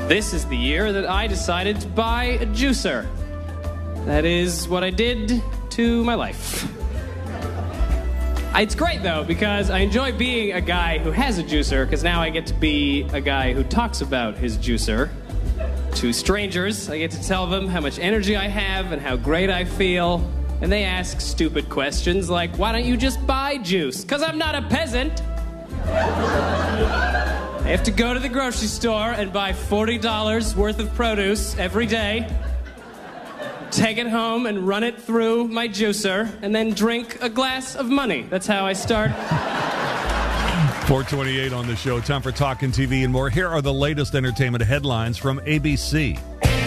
This is the year that I decided to buy a juicer. That is what I did to my life. It's great, though, because I enjoy being a guy who has a juicer, because now I get to be a guy who talks about his juicer to strangers. I get to tell them how much energy I have and how great I feel. And they ask stupid questions like, why don't you just buy juice? Because I'm not a peasant. I have to go to the grocery store and buy $40 worth of produce every day, take it home and run it through my juicer, and then drink a glass of money. That's how I start. 4:28 on the show. Time for Talkin' TV and more. Here are the latest entertainment headlines from ABC.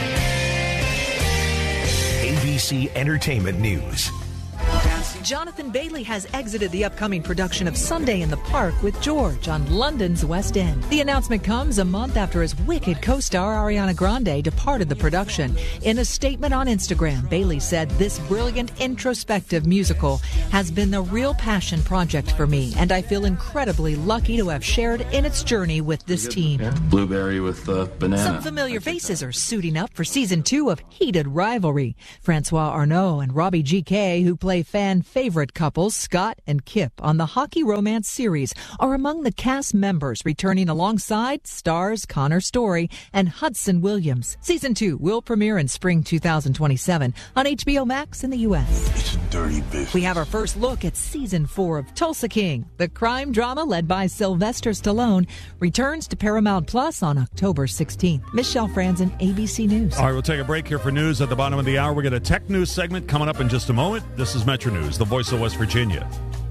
ABC Entertainment News. Jonathan Bailey has exited the upcoming production of Sunday in the Park with George on London's West End. The announcement comes a month after his Wicked co-star Ariana Grande departed the production. In a statement on Instagram, Bailey said, "This brilliant introspective musical has been a real passion project for me, and I feel incredibly lucky to have shared in its journey with this team." Yeah. Blueberry with banana. Some familiar faces are suiting up for season 2 of Heated Rivalry. Francois Arnault and Robbie GK, who play fan-favorite couples Scott and Kip on the hockey romance series, are among the cast members returning alongside stars Connor Story and Hudson Williams. Season 2 will premiere in spring 2027 on HBO Max in the U.S. It's a dirty business. We have our first look at season 4 of Tulsa King. The crime drama led by Sylvester Stallone returns to Paramount Plus on October 16th. Michelle Franzen, ABC News. All right, we'll take a break here for news at the bottom of the hour. We got a tech news segment coming up in just a moment. This is Metro News, the voice of West Virginia.